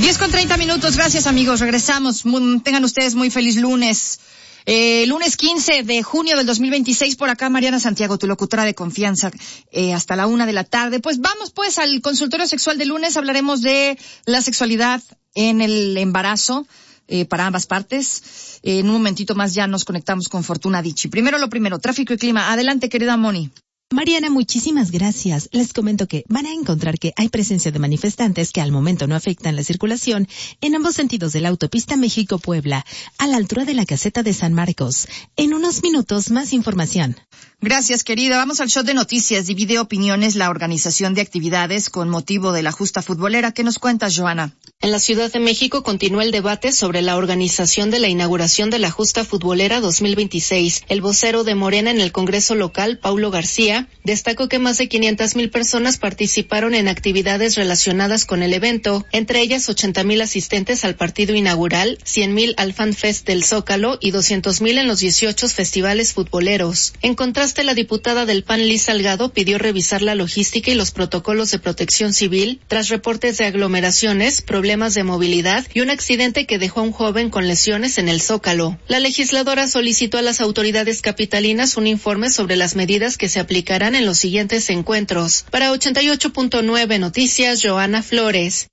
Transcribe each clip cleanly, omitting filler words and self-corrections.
10:30. Gracias, amigos. Regresamos. Tengan ustedes muy feliz lunes. Lunes 15 de junio del 2026, por acá Mariana Santiago, tu locutora de confianza, hasta la 1:00 p.m. Pues vamos al consultorio sexual de lunes. Hablaremos de la sexualidad en el embarazo, para ambas partes. En un momentito más ya nos conectamos con Fortuna Dicci. Primero lo primero, tráfico y clima. Adelante, querida Moni. Mariana, muchísimas gracias. Les comento que van a encontrar que hay presencia de manifestantes que al momento no afectan la circulación en ambos sentidos de la autopista México-Puebla, a la altura de la caseta de San Marcos. En unos minutos, más información. Gracias, querida. Vamos al shot de noticias. Divide opiniones la organización de actividades con motivo de la justa futbolera. ¿Qué nos cuentas, Joana? En la Ciudad de México continúa el debate sobre la organización de la inauguración de la justa futbolera 2026. El vocero de Morena en el Congreso local, Paulo García, destacó que más de 500,000 personas participaron en actividades relacionadas con el evento, entre ellas 80,000 asistentes al partido inaugural, 100,000 al Fan Fest del Zócalo y 200,000 en los 18 festivales futboleros. En contraste, la diputada del PAN, Liz Salgado, pidió revisar la logística y los protocolos de protección civil tras reportes de aglomeraciones, problemas de movilidad y un accidente que dejó a un joven con lesiones en el Zócalo. La legisladora solicitó a las autoridades capitalinas un informe sobre las medidas que se aplicarán en los siguientes encuentros. Para 88.9 Noticias, Joana Flores.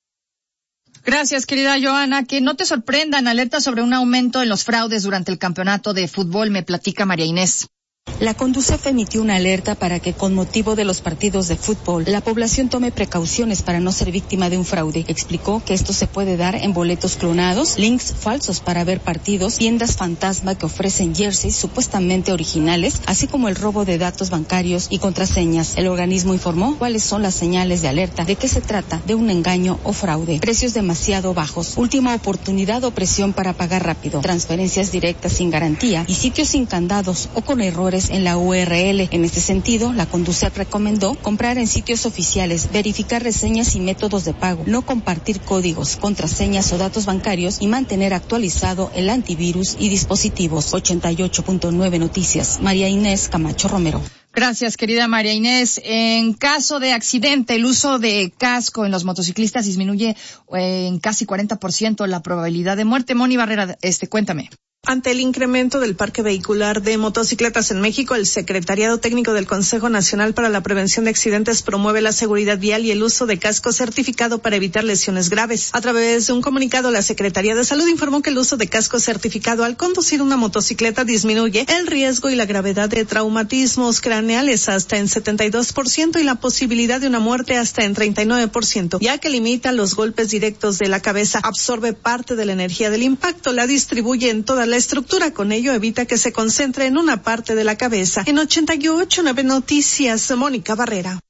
Gracias, querida Joana. Que no te sorprendan, alerta sobre un aumento en los fraudes durante el campeonato de fútbol, me platica María Inés. La Conducef emitió una alerta para que con motivo de los partidos de fútbol la población tome precauciones para no ser víctima de un fraude. Explicó que esto se puede dar en boletos clonados, links falsos para ver partidos, tiendas fantasma que ofrecen jerseys supuestamente originales, así como el robo de datos bancarios y contraseñas. El organismo informó cuáles son las señales de alerta de que se trata de un engaño o fraude. Precios demasiado bajos, última oportunidad o presión para pagar rápido, transferencias directas sin garantía y sitios sin candados o con errores en la URL. En este sentido, la Conducef recomendó comprar en sitios oficiales, verificar reseñas y métodos de pago, no compartir códigos, contraseñas o datos bancarios y mantener actualizado el antivirus y dispositivos. 88.9 Noticias, María Inés Camacho Romero. Gracias, querida María Inés. En caso de accidente, el uso de casco en los motociclistas disminuye en casi 40% la probabilidad de muerte. Moni Barrera, cuéntame. Ante el incremento del parque vehicular de motocicletas en México, el Secretariado Técnico del Consejo Nacional para la Prevención de Accidentes promueve la seguridad vial y el uso de casco certificado para evitar lesiones graves. A través de un comunicado, la Secretaría de Salud informó que el uso de casco certificado al conducir una motocicleta disminuye el riesgo y la gravedad de traumatismos craneales hasta en 72% y la posibilidad de una muerte hasta en 39%, ya que limita los golpes directos de la cabeza, absorbe parte de la energía del impacto, la distribuye en toda la estructura, con ello evita que se concentre en una parte de la cabeza. En 88.9 Noticias, Mónica Barrera.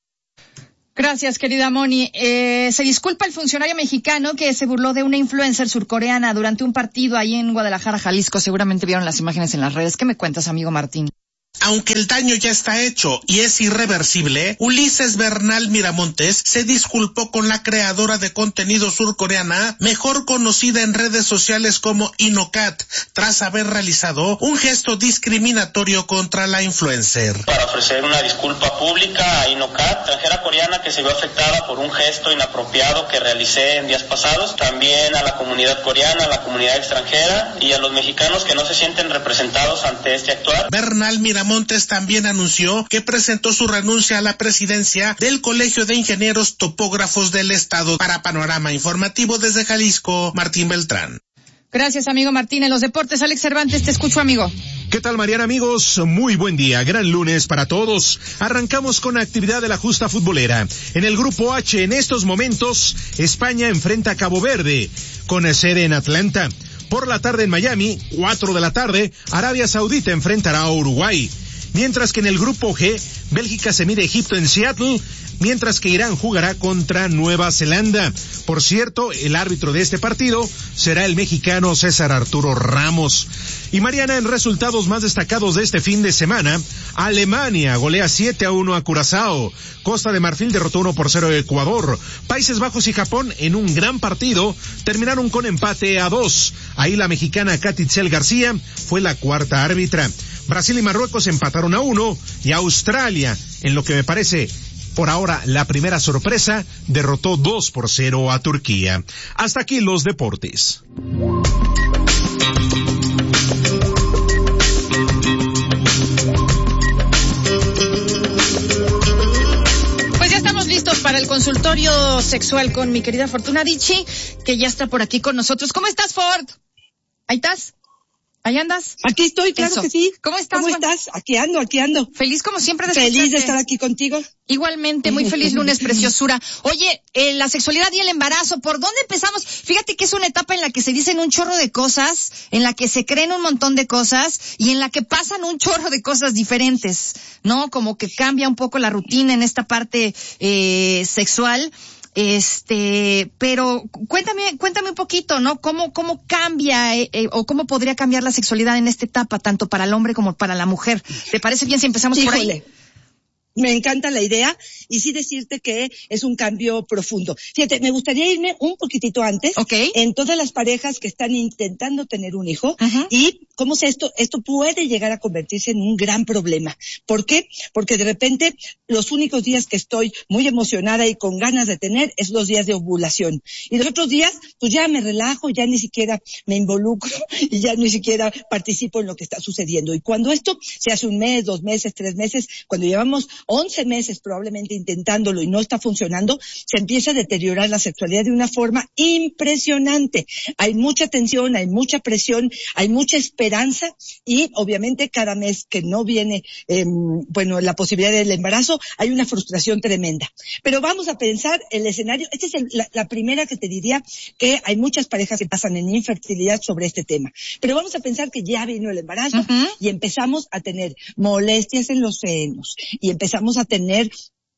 Gracias, querida Moni. Se disculpa el funcionario mexicano que se burló de una influencer surcoreana durante un partido ahí en Guadalajara, Jalisco. Seguramente vieron las imágenes en las redes. ¿Qué me cuentas, amigo Martín? Aunque el daño ya está hecho y es irreversible, Ulises Bernal Miramontes se disculpó con la creadora de contenido surcoreana, mejor conocida en redes sociales como Inocat, tras haber realizado un gesto discriminatorio contra la influencer. Para ofrecer una disculpa pública a Inocat, extranjera coreana que se vio afectada por un gesto inapropiado que realicé en días pasados, también a la comunidad coreana, a la comunidad extranjera y a los mexicanos que no se sienten representados ante este actuar. Bernal Miramontes también anunció que presentó su renuncia a la presidencia del Colegio de Ingenieros Topógrafos del Estado. Para Panorama Informativo desde Jalisco, Martín Beltrán. Gracias, amigo Martín. En los deportes, Alex Cervantes, te escucho, amigo. ¿Qué tal, Mariana, amigos? Muy buen día, gran lunes para todos. Arrancamos con la actividad de la justa futbolera. En el Grupo H, en estos momentos, España enfrenta a Cabo Verde, con sede en Atlanta. Por la tarde en Miami, 4 de la tarde, Arabia Saudita enfrentará a Uruguay. Mientras que en el Grupo G, Bélgica se mide a Egipto en Seattle, mientras que Irán jugará contra Nueva Zelanda. Por cierto, el árbitro de este partido será el mexicano César Arturo Ramos. Y Mariana, en resultados más destacados de este fin de semana, Alemania golea 7-1 a Curazao, Costa de Marfil derrotó 1-0 a Ecuador, Países Bajos y Japón en un gran partido terminaron con empate a 2. Ahí la mexicana Katitzel García fue la cuarta árbitra. Brasil y Marruecos empataron a 1 y Australia, en lo que me parece Por ahora, la primera sorpresa derrotó 2-0 a Turquía. Hasta aquí los deportes. Listos para el consultorio sexual con mi querida Fortuna Dicci, que ya está por aquí con nosotros. ¿Cómo estás, Ford? ¿Ahí estás? ¿Ahí andas? Aquí estoy, claro. Eso. Que sí. ¿Cómo estás? ¿Cómo estás? Aquí ando. Feliz como siempre de Feliz de estar aquí contigo. Igualmente, muy feliz lunes, preciosura. Oye, la sexualidad y el embarazo, ¿por dónde empezamos? Fíjate que es una etapa en la que se dicen un chorro de cosas, en la que se creen un montón de cosas y en la que pasan un chorro de cosas diferentes, ¿no? Como que cambia un poco la rutina en esta parte sexual. Pero cuéntame un poquito, ¿no? ¿Cómo cambia o cómo podría cambiar la sexualidad en esta etapa, tanto para el hombre como para la mujer? ¿Te parece bien si empezamos por ahí? Me encanta la idea y sí decirte que es un cambio profundo. Fíjate, me gustaría irme un poquitito antes en todas las parejas que están intentando tener un hijo y cómo esto puede llegar a convertirse en un gran problema. ¿Por qué? Porque de repente los únicos días que estoy muy emocionada y con ganas de tener es los días de ovulación. Y los otros días, pues ya me relajo, ya ni siquiera me involucro y ya ni siquiera participo en lo que está sucediendo. Y cuando esto se hace 1 mes, 2 meses, 3 meses, cuando llevamos 11 meses probablemente intentándolo y no está funcionando, se empieza a deteriorar la sexualidad de una forma impresionante. Hay mucha tensión, hay mucha presión, hay mucha esperanza y obviamente cada mes que no viene, la posibilidad del embarazo, hay una frustración tremenda. Pero vamos a pensar el escenario, esta es la primera que te diría que hay muchas parejas que pasan en infertilidad sobre este tema. Pero vamos a pensar que ya vino el embarazo y empezamos a tener molestias en los senos y empezamos a tener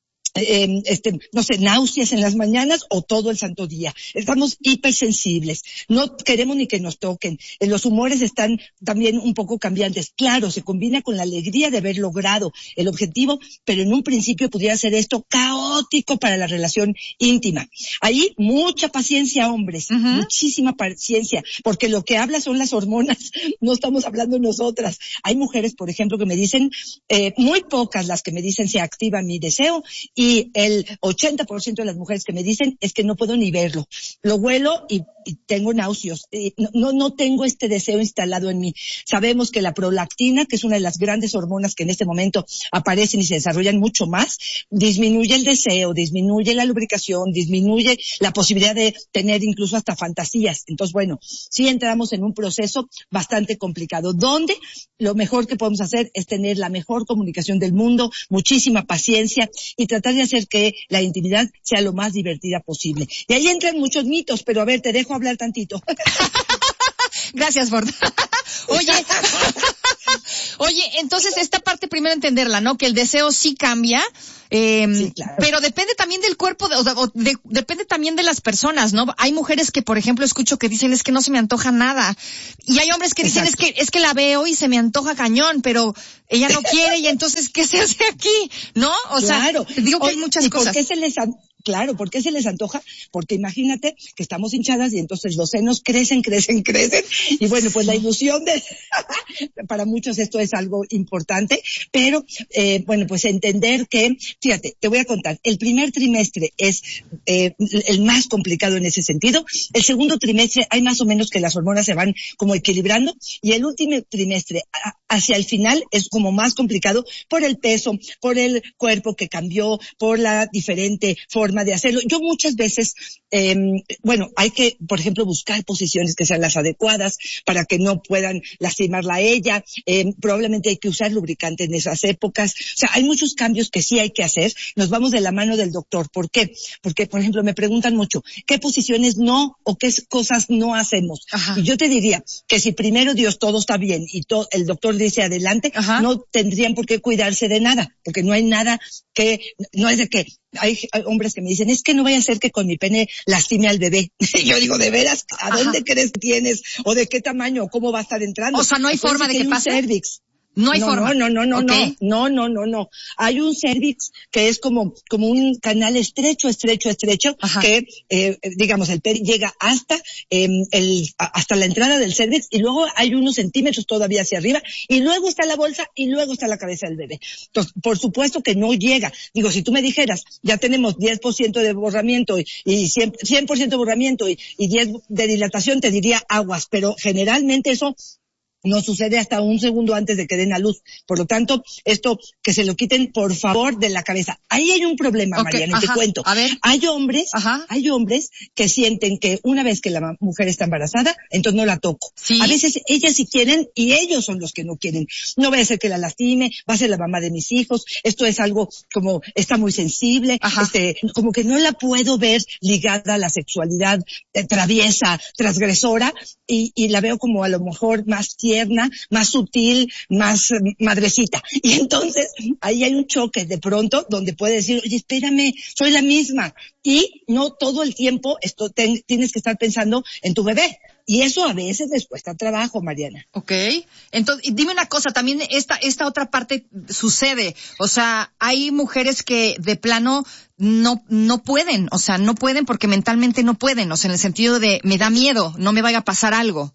náuseas en las mañanas o todo el santo día. Estamos hipersensibles. No queremos ni que nos toquen. Los humores están también un poco cambiantes. Claro, se combina con la alegría de haber logrado el objetivo, pero en un principio pudiera ser esto caótico para la relación íntima. Ahí mucha paciencia, hombres. Muchísima paciencia, porque lo que habla son las hormonas. No estamos hablando nosotras. Hay mujeres, por ejemplo, que me dicen, muy pocas las que me dicen se activa mi deseo, y el 80% de las mujeres que me dicen es que no puedo ni verlo. Lo huelo y tengo náuseas. No tengo este deseo instalado en mí. Sabemos que la prolactina, que es una de las grandes hormonas que en este momento aparecen y se desarrollan mucho más, disminuye el deseo, disminuye la lubricación, disminuye la posibilidad de tener incluso hasta fantasías. Entonces, bueno, sí entramos en un proceso bastante complicado, donde lo mejor que podemos hacer es tener la mejor comunicación del mundo, muchísima paciencia y tratar de hacer que la intimidad sea lo más divertida posible. Y ahí entran muchos mitos, pero a ver, te dejo hablar tantito. Gracias, Ford. Oye, entonces esta parte primero entenderla, ¿no? Que el deseo sí cambia, sí, claro. Pero depende también del cuerpo, depende también de las personas, ¿no? Hay mujeres que, por ejemplo, escucho que dicen es que no se me antoja nada. Y hay hombres que dicen es que la veo y se me antoja cañón, pero ella no quiere y entonces, ¿qué se hace aquí? ¿No? O claro. sea, digo que hay muchas cosas. Claro, ¿por qué se les antoja? Porque imagínate que estamos hinchadas y entonces los senos crecen. Y bueno, pues la ilusión para muchos esto es algo importante, pero pues entender que, fíjate, te voy a contar, el primer trimestre es el más complicado en ese sentido. El segundo trimestre hay más o menos que las hormonas se van como equilibrando y el último trimestre hacia el final es como más complicado por el peso, por el cuerpo que cambió, por la diferente forma de hacerlo. Yo muchas veces, hay que, por ejemplo, buscar posiciones que sean las adecuadas para que no puedan lastimarla a ella. Probablemente hay que usar lubricante en esas épocas. O sea, hay muchos cambios que sí hay que hacer. Nos vamos de la mano del doctor. ¿Por qué? Porque, por ejemplo, me preguntan mucho, ¿qué posiciones no o qué cosas no hacemos? Ajá. Y yo te diría que si primero Dios todo está bien y el doctor dice adelante, ajá, no tendrían por qué cuidarse de nada, porque no hay nada no es de que hay hombres que me dicen, es que no vaya a ser que con mi pene lastime al bebé. Y yo digo, ¿de veras? ¿A dónde crees que tienes? ¿O de qué tamaño? ¿O cómo va a estar entrando? O sea, no hay forma de que pase. Cervix. No hay forma. No. Hay un cervix que es como un canal estrecho, ajá, que, digamos, el pene llega hasta la entrada del cervix, y luego hay unos centímetros todavía hacia arriba, y luego está la bolsa, y luego está la cabeza del bebé. Entonces, por supuesto que no llega. Digo, si tú me dijeras, ya tenemos 10% de borramiento y 100% de borramiento y 10 de dilatación, te diría aguas, pero generalmente eso no sucede hasta un segundo antes de que den a luz. Por lo tanto, esto, que se lo quiten, por favor, de la cabeza. Ahí hay un problema, okay, Mariana, y te cuento. A ver. Hay hombres que sienten que una vez que la mujer está embarazada, entonces no la toco. ¿Sí? A veces ellas sí quieren y ellos son los que no quieren. No va a ser que la lastime, va a ser la mamá de mis hijos. Esto es algo como, está muy sensible. Como que no la puedo ver ligada a la sexualidad traviesa, transgresora, y la veo como a lo mejor más tierna, más sutil, más madrecita. Y entonces ahí hay un choque de pronto donde puede decir, oye, espérame, soy la misma. Y no todo el tiempo tienes que estar pensando en tu bebé. Y eso a veces les cuesta trabajo, Mariana. Okay. Entonces, dime una cosa, también esta otra parte sucede. O sea, hay mujeres que de plano no pueden, o sea, no pueden porque mentalmente no pueden, o sea, en el sentido de me da miedo, no me vaya a pasar algo.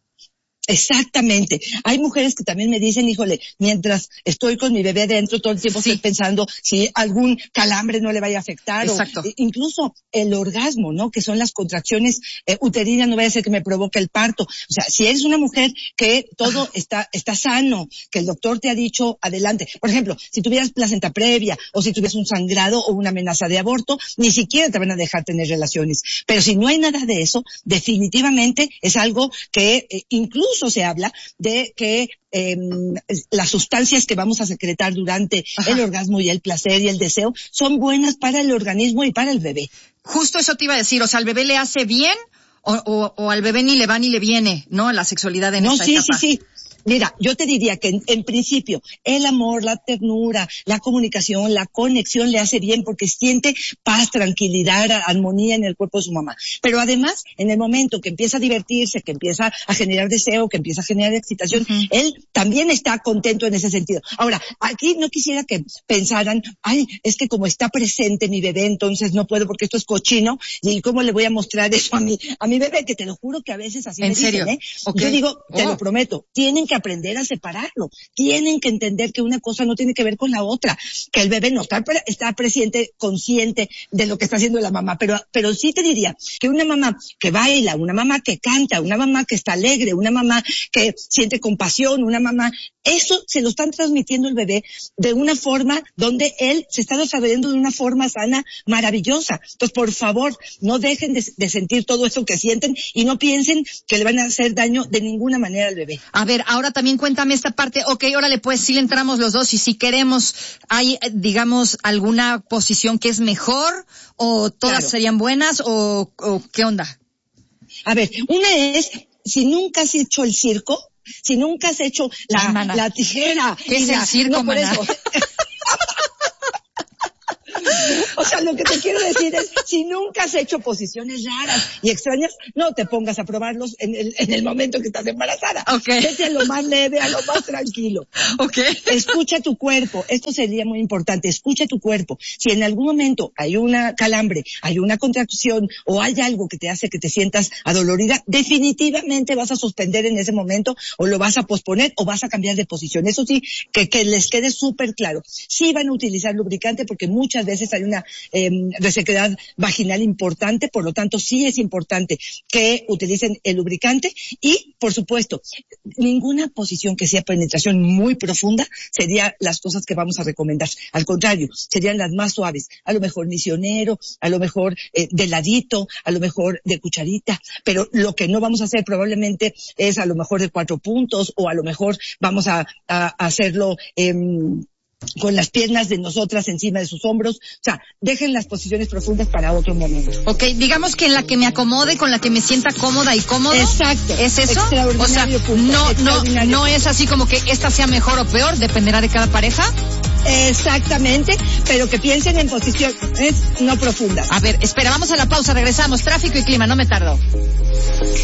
Exactamente. Hay mujeres que también me dicen, híjole, mientras estoy con mi bebé dentro, todo el tiempo estoy pensando si algún calambre no le vaya a afectar. Exacto. O incluso el orgasmo, ¿no? Que son las contracciones uterinas, no vaya a ser que me provoque el parto. O sea, si eres una mujer que todo está sano, que el doctor te ha dicho adelante. Por ejemplo, si tuvieras placenta previa, o si tuvieras un sangrado o una amenaza de aborto, ni siquiera te van a dejar tener relaciones. Pero si no hay nada de eso, definitivamente es algo que incluso se habla de que las sustancias que vamos a secretar durante el orgasmo y el placer y el deseo son buenas para el organismo y para el bebé. Justo eso te iba a decir, o sea, ¿al bebé le hace bien o al bebé ni le va ni le viene, no? La sexualidad en esta etapa. Sí. Mira, yo te diría que en principio el amor, la ternura, la comunicación, la conexión le hace bien porque siente paz, tranquilidad, armonía en el cuerpo de su mamá. Pero además, en el momento que empieza a divertirse, que empieza a generar deseo, que empieza a generar excitación, él también está contento en ese sentido. Ahora, aquí no quisiera que pensaran, ay, es que como está presente mi bebé, entonces no puedo porque esto es cochino, y cómo le voy a mostrar eso a mi bebé, que te lo juro que a veces así me dicen, ¿eh? Okay. Yo digo, te lo prometo, tienen que aprender a separarlo. Tienen que entender que una cosa no tiene que ver con la otra, que el bebé no está presente, consciente de lo que está haciendo la mamá, pero sí te diría que una mamá que baila, una mamá que canta, una mamá que está alegre, una mamá que siente compasión, una mamá, eso se lo están transmitiendo el bebé de una forma donde él se está desarrollando de una forma sana, maravillosa. Entonces, por favor, no dejen de sentir todo eso que sienten y no piensen que le van a hacer daño de ninguna manera al bebé. A ver, ahora también cuéntame esta parte. Ok, órale, pues sí le entramos los dos y si queremos, ¿hay, digamos, alguna posición que es mejor o todas serían buenas o qué onda? A ver, una es, si nunca has hecho el circo, si nunca has hecho la tijera. ¿Qué es el circo, maná? O sea, lo que te quiero decir es, si nunca has hecho posiciones raras y extrañas, no te pongas a probarlos en el momento que estás embarazada. Okay. Vete a lo más leve, a lo más tranquilo. Okay. Escucha tu cuerpo. Esto sería muy importante. Escucha tu cuerpo. Si en algún momento hay una calambre, hay una contracción o hay algo que te hace que te sientas adolorida, definitivamente vas a suspender en ese momento o lo vas a posponer o vas a cambiar de posición. Eso sí, que les quede súper claro. Sí van a utilizar lubricante porque muchas veces hay una resequedad vaginal importante, por lo tanto sí es importante que utilicen el lubricante y, por supuesto, ninguna posición que sea penetración muy profunda sería las cosas que vamos a recomendar. Al contrario, serían las más suaves. A lo mejor misionero, a lo mejor de ladito, a lo mejor de cucharita, pero lo que no vamos a hacer probablemente es a lo mejor de 4 puntos o a lo mejor vamos a hacerlo con las piernas de nosotras encima de sus hombros. O sea, dejen las posiciones profundas para otro momento. Ok, digamos que en la que me acomode, con la que me sienta cómoda y cómodo. Exacto. ¿Es eso? O sea, no es así como que esta sea mejor o peor, dependerá de cada pareja. Exactamente, pero que piensen en posiciones no profundas. A ver, espera, vamos a la pausa, regresamos. Tráfico y clima, no me tardo.